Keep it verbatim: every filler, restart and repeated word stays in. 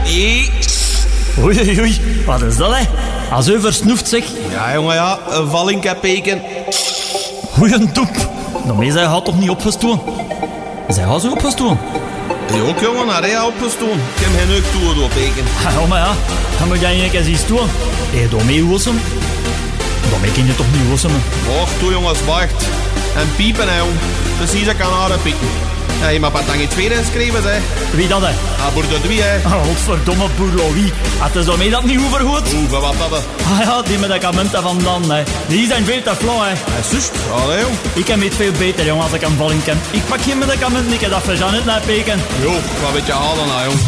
Nee. Oei, oei, oei. Wat is dat, hè? Als u versnoeft, zeg. Ja, jongen, ja. Een vallinkepeken. Oei, een toep. Daarmee zij gaat toch niet opgestoken? Zij gaat zo opgestoken? Je ook, jongen, naar hij opgestoken. Ik heb geen neuk toe door peken. Ja, maar ja. Dan moet jij een keer zien stoen. Hé, daarmee hossen. Daarmee kun je toch niet hossen, man. Och, toe, jongens, wacht. En piepen, hè, jong. Precies, ik kan haar pieken. Ja, je mag dan geen tweede inschrijven, hè. Wie dat, hè? Ah, boer de Dwie, hè. Oh, godverdomme boer Louis. Had is daarmee dat niet overgoed? Hoe, wat dat, hè? Ah ja, die medicamenten van dan, hè. Die zijn veel te flauw, hè. Hij zust. Allee, jong. Ik heb het veel beter, jong, als ik een valling ken. Ik pak geen medicamenten, ik heb dat voor Jeannette naar peken. Jo, wat weet je halen, nou, jong.